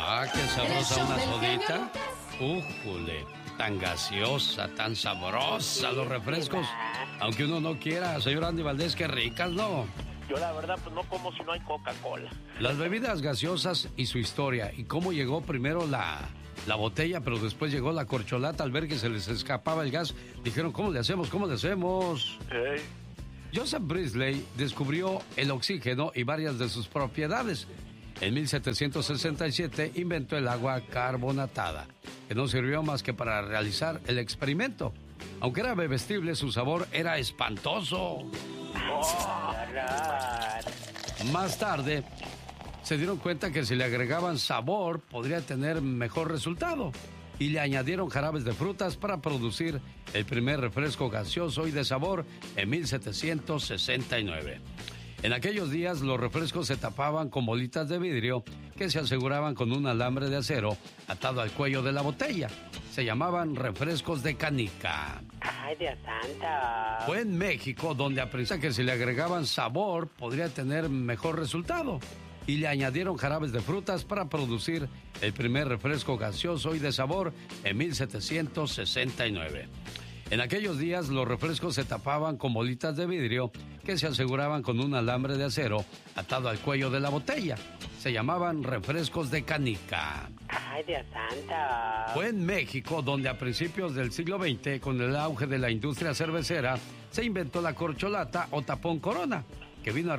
Ah, qué sabrosa una sodita. Újule, tan gaseosa, tan sabrosa los refrescos. Aunque uno no quiera, señor Andy Valdés, qué ricas, ¿no? Yo la verdad pues no como si no hay Coca-Cola. Las bebidas gaseosas y su historia. Y cómo llegó primero la botella, pero después llegó la corcholata. Al ver que se les escapaba el gas, dijeron, ¿cómo le hacemos? ¿Cómo le hacemos? Joseph Priestley descubrió el oxígeno y varias de sus propiedades. En 1767 inventó el agua carbonatada, que no sirvió más que para realizar el experimento. Aunque era bebestible, su sabor era espantoso. Más tarde, se dieron cuenta que si le agregaban sabor, podría tener mejor resultado. Y le añadieron jarabes de frutas para producir el primer refresco gaseoso y de sabor en 1769. En aquellos días, los refrescos se tapaban con bolitas de vidrio que se aseguraban con un alambre de acero atado al cuello de la botella. Se llamaban refrescos de canica. ¡Ay, Dios santa! Fue en México donde aprendí que si le agregaban sabor, podría tener mejor resultado. Y le añadieron jarabes de frutas para producir el primer refresco gaseoso y de sabor en 1769. En aquellos días, los refrescos se tapaban con bolitas de vidrio que se aseguraban con un alambre de acero atado al cuello de la botella. Se llamaban refrescos de canica. ¡Ay, Dios santa! Fue en México donde a principios del siglo XX, con el auge de la industria cervecera, se inventó la corcholata o tapón Corona, que vino a